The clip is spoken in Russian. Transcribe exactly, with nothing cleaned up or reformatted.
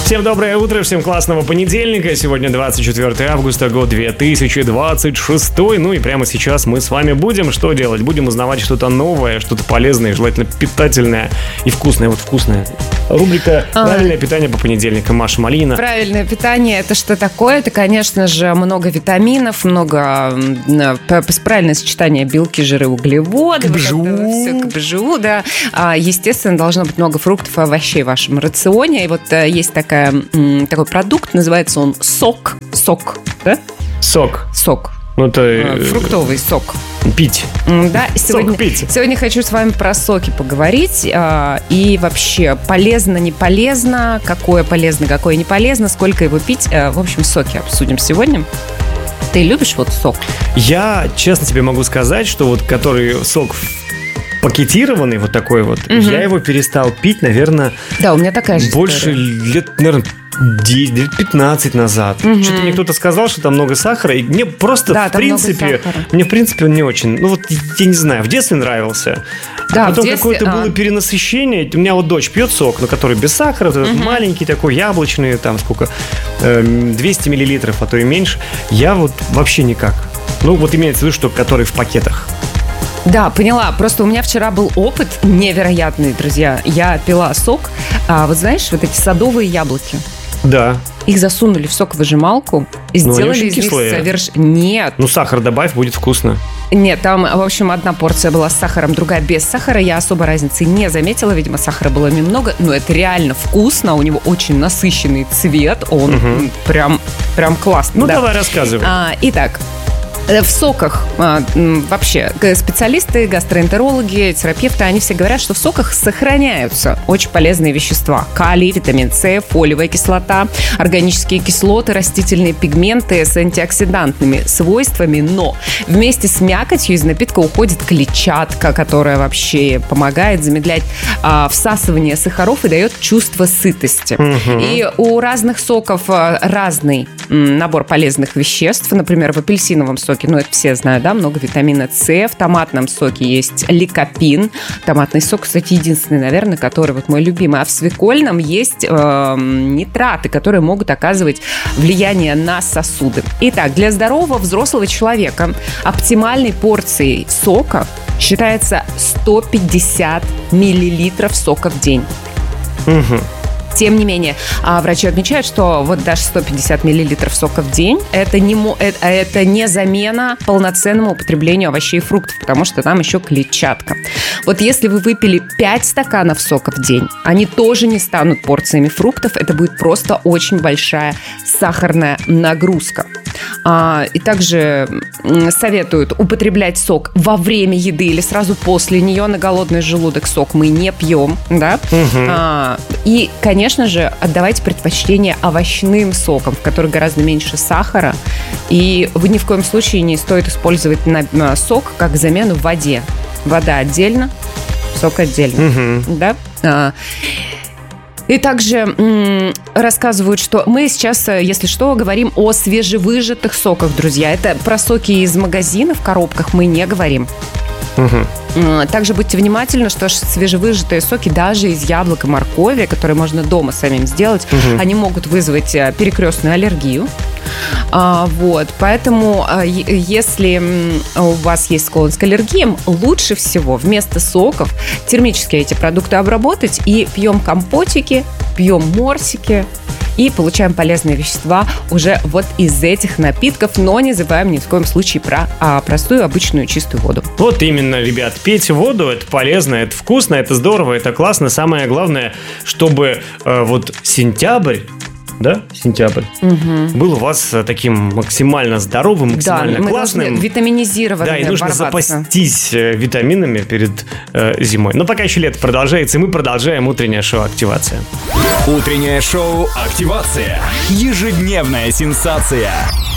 Всем доброе утро, всем классного понедельника. Сегодня двадцать четвёртое августа, год две тысячи двадцать шестой. Ну и прямо сейчас мы с вами будем что делать? Будем узнавать что-то новое, что-то полезное, желательно питательное и вкусное. Вот вкусное. Рубрика «Правильное питание по понедельникам». Маша Малинина. Правильное питание – это что такое? Это, конечно же, много витаминов, много правильное сочетание белки, жиры, углеводы. Кабжу. Вот все, кабжу, да. Естественно, должно быть много фруктов и овощей в вашем рационе. И вот есть такая, такой продукт, называется он сок. Сок, да? Сок. Сок. Ну, это... Фруктовый сок. Пить. Да, сегодня, сок пить. Сегодня хочу с вами про соки поговорить. И вообще, полезно, не полезно, какое полезно, какое не полезно, сколько его пить. В общем, соки обсудим сегодня. Ты любишь вот сок? Я, честно тебе могу сказать, что вот который сок пакетированный, вот такой вот, угу. я его перестал пить, наверное, да, у меня такая же больше история. лет, наверное, пятнадцать назад. Угу. Что-то мне кто-то сказал, что там много сахара, и мне просто, да, в принципе, мне, в принципе, он не очень, ну вот, я не знаю, в детстве нравился, да, а потом детстве, какое-то а... было перенасыщение. У меня вот дочь пьет сок, но который без сахара, угу. маленький такой, яблочный, там сколько, двести миллилитров, а то и меньше. Я вот вообще никак. Ну, вот имеется в виду, что который в пакетах. Да, поняла. Просто у меня вчера был опыт невероятный, друзья. Я пила сок, а вот знаешь, вот эти садовые яблоки. Да. Их засунули в соковыжималку и ну, сделали из них совершенно... Нет. Ну, сахар добавь, будет вкусно. Нет, там, в общем, одна порция была с сахаром, другая без сахара. Я особо разницы не заметила. Видимо, сахара было немного. Но это реально вкусно. У него очень насыщенный цвет. Он угу. прям, прям классный. Ну, да. давай рассказывай. А, итак. В соках вообще специалисты, гастроэнтерологи, терапевты, они все говорят, что в соках сохраняются очень полезные вещества. Калий, витамин С, фолиевая кислота, органические кислоты, растительные пигменты с антиоксидантными свойствами. Но вместе с мякотью из напитка уходит клетчатка, которая вообще помогает замедлять а, всасывание сахаров и дает чувство сытости. Угу. И у разных соков разный набор полезных веществ. Например, в апельсиновом соке, ну, это все знают, да, много витамина С. В томатном соке есть ликопин. Томатный сок, кстати, единственный, наверное, который вот мой любимый. А в свекольном есть э, нитраты, которые могут оказывать влияние на сосуды. Итак, для здорового взрослого человека оптимальной порцией сока считается сто пятьдесят миллилитров сока в день. Угу. Тем не менее, врачи отмечают, что вот даже сто пятьдесят миллилитров сока в день это не, это, это не замена полноценному употреблению овощей и фруктов, потому что там еще клетчатка. Вот если вы выпили пять стаканов сока в день, они тоже не станут порциями фруктов, это будет просто очень большая сахарная нагрузка. А, и также советуют употреблять сок во время еды или сразу после нее. На голодный желудок сок мы не пьем, да? Угу. А, и, конечно же, отдавайте предпочтение овощным сокам, в которых гораздо меньше сахара. И ни в коем случае не стоит использовать на, на сок как замену в воде. Вода отдельно, сок отдельно, угу. да? А, И также м- рассказывают, что мы сейчас, если что, говорим о свежевыжатых соках, друзья. Это про соки из магазина в коробках мы не говорим. Угу. Также будьте внимательны, что свежевыжатые соки даже из яблок и моркови, которые можно дома самим сделать, угу. они могут вызвать перекрестную аллергию. А, вот, поэтому, если у вас есть склонность к аллергиям, лучше всего вместо соков термически эти продукты обработать и пьем компотики, пьем морсики и получаем полезные вещества уже вот из этих напитков, но не забываем ни в коем случае про а, простую, обычную, чистую воду. Вот именно, ребят, пейте воду, это полезно, это вкусно, это здорово, это классно. Самое главное, чтобы э, вот сентябрь, да, сентябрь, угу. был у вас таким максимально здоровым, максимально да, классным. Витаминизированным. Да, и нужно ворваться. запастись витаминами перед э, зимой. Но пока еще лето продолжается, и мы продолжаем утреннее шоу «Активация». Утреннее шоу «Активация». Ежедневная сенсация.